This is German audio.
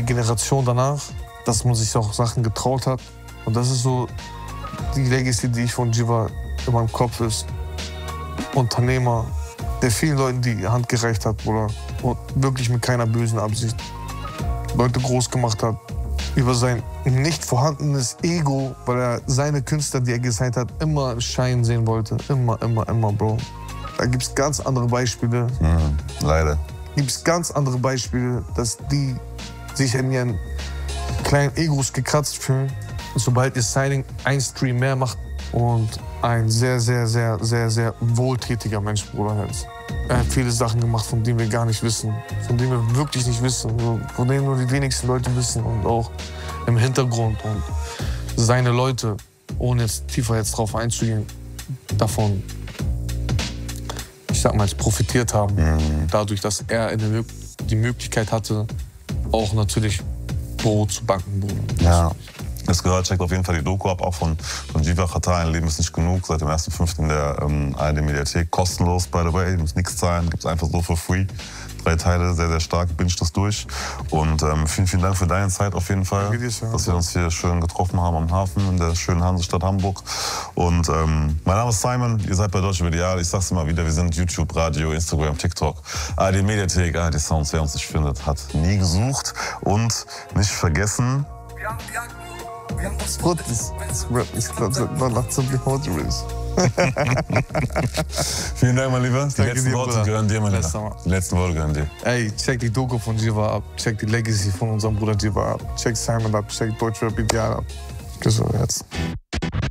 Generation danach, dass man sich auch Sachen getraut hat. Und das ist so die Legacy, die ich von Jiva in meinem Kopf ist. Unternehmer, der vielen Leuten die Hand gereicht hat, Bruder. Und wirklich mit keiner bösen Absicht Leute groß gemacht hat. Über sein nicht vorhandenes Ego, weil er seine Künstler, die er gesigned hat, immer Schein sehen wollte. Immer, Bro. Da gibt es ganz andere Beispiele. Leider. Gibt es ganz andere Beispiele, dass die sich in ihren kleinen Egos gekratzt fühlen. Und sobald ihr Signing ein Stream mehr macht und ein sehr wohltätiger Mensch, Bruder, ist. Er hat viele Sachen gemacht, von denen wir gar nicht wissen, von denen wir wirklich nicht wissen, von denen nur die wenigsten Leute wissen und auch im Hintergrund. Und seine Leute, ohne jetzt tiefer drauf einzugehen, davon, ich sag mal, profitiert haben. Dadurch, dass er die Möglichkeit hatte, auch natürlich Brot zu backen. Ja. Das gehört, checkt auf jeden Fall die Doku ab, auch von Jiva Khattar, ein Leben ist nicht genug, seit dem 1.5. in der ARD-Mediathek, kostenlos, by the way, muss nichts zahlen, gibt's einfach so for free. 3 Teile, sehr stark, binge das durch. Und vielen Dank für deine Zeit auf jeden Fall, dass wir uns hier schön getroffen haben am Hafen in der schönen Hansestadt Hamburg. Und mein Name ist Simon, ihr seid bei Deutsche Medial, ich sag's immer wieder, wir sind YouTube, Radio, Instagram, TikTok, ARD-Mediathek, ARD-Sounds, wer uns nicht findet, hat nie gesucht. Und nicht vergessen... What is ich glaube, not something Hoteris. Vielen Dank, mein Lieber. Die letzten Worte gehören dir, mein Lieber. Die letzten Worte gehören dir. Ey, check die Doku von Jiva ab, check die Legacy von unserem Bruder Jiva ab, check Simon ab, check Deutsche Medial ab. Bis jetzt.